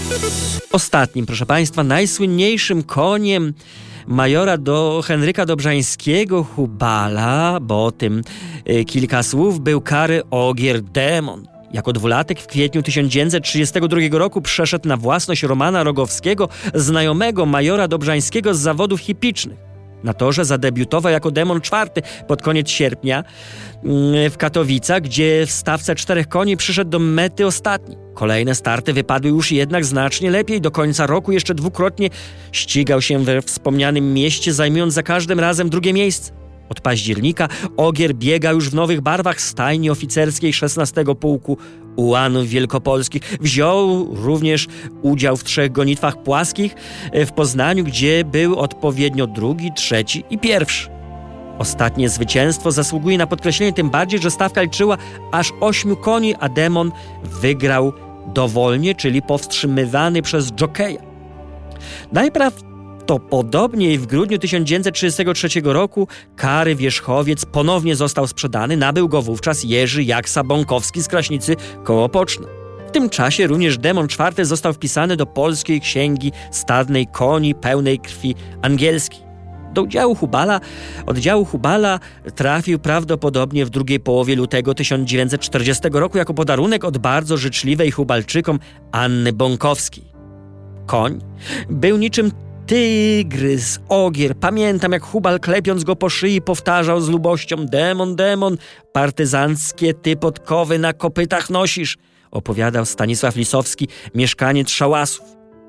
Ostatnim, proszę Państwa, najsłynniejszym koniem majora Henryka Dobrzańskiego Hubala, bo o tym kilka słów, był kary Ogier Demon. Jako dwulatek w kwietniu 1932 roku przeszedł na własność Romana Rogowskiego, znajomego majora Dobrzańskiego z zawodów hippicznych. Na torze zadebiutował jako Demon IV pod koniec sierpnia w Katowicach, gdzie w stawce 4 koni przyszedł do mety ostatni. Kolejne starty wypadły już jednak znacznie lepiej. Do końca roku jeszcze dwukrotnie ścigał się we wspomnianym mieście, zajmując za każdym razem drugie miejsce. Od października Ogier biega już w nowych barwach stajni oficerskiej 16 Pułku Ułanów Wielkopolskich. Wziął również udział w 3 gonitwach płaskich w Poznaniu, gdzie był odpowiednio drugi, trzeci i pierwszy. Ostatnie zwycięstwo zasługuje na podkreślenie, tym bardziej, że stawka liczyła aż 8 koni, a Demon wygrał dowolnie, czyli powstrzymywany przez dżokeja. Najprawdopodobniej w grudniu 1933 roku kary wierzchowiec ponownie został sprzedany. Nabył go wówczas Jerzy Jaksa-Bąkowski z Kraśnicy koło Poczna. W tym czasie również Demon IV został wpisany do Polskiej Księgi Stadnej Koni Pełnej Krwi Angielskiej. Do oddziału Hubala trafił prawdopodobnie w drugiej połowie lutego 1940 roku jako podarunek od bardzo życzliwej Hubalczykom Anny Bąkowskiej. Koń był niczym tygrys, ogier. Pamiętam, jak Hubal, klepiąc go po szyi, powtarzał z lubością: Demon, demon, partyzanckie ty podkowy na kopytach nosisz, opowiadał Stanisław Lisowski, mieszkaniec Szałasów.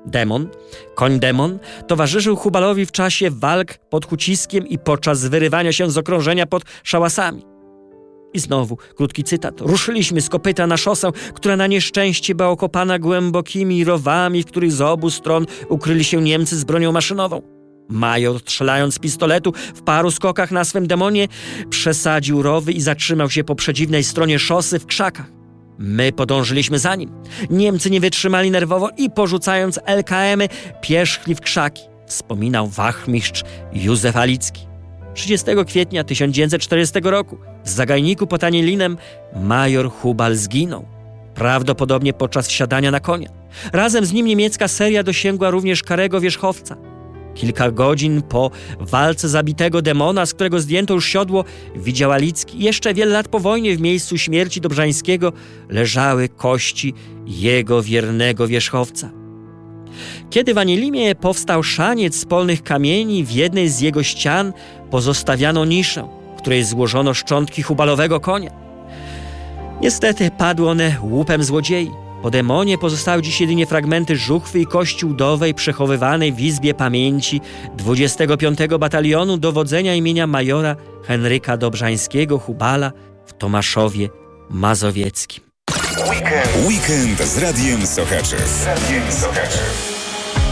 Koń Demon towarzyszył Hubalowi w czasie walk pod Huciskiem i podczas wyrywania się z okrążenia pod Szałasami. I znowu krótki cytat. Ruszyliśmy z kopyta na szosę, która na nieszczęście była okopana głębokimi rowami, w których z obu stron ukryli się Niemcy z bronią maszynową. Major, strzelając z pistoletu w paru skokach na swym Demonie, przesadził rowy i zatrzymał się po przeciwnej stronie szosy w krzakach. My podążyliśmy za nim. Niemcy nie wytrzymali nerwowo i porzucając LKM-y pierzchli w krzaki, wspominał wachmistrz Józef Alicki. 30 kwietnia 1940 roku w Zagajniku pod Anielinem major Hubal zginął. Prawdopodobnie podczas wsiadania na konia. Razem z nim niemiecka seria dosięgła również karego wierzchowca. Kilka godzin po walce zabitego Demona, z którego zdjęto już siodło, widział Alicki. Jeszcze wiele lat po wojnie w miejscu śmierci Dobrzańskiego leżały kości jego wiernego wierzchowca. Kiedy w Anielimie powstał szaniec z polnych kamieni, w jednej z jego ścian pozostawiano niszę, w której złożono szczątki Hubalowego konia. Niestety padły one łupem złodziei. Po Demonie pozostały dziś jedynie fragmenty żuchwy i kości udowej przechowywanej w Izbie Pamięci 25. Batalionu Dowodzenia imienia majora Henryka Dobrzańskiego Hubala w Tomaszowie Mazowieckim. Weekend z Radiem Sochaczów.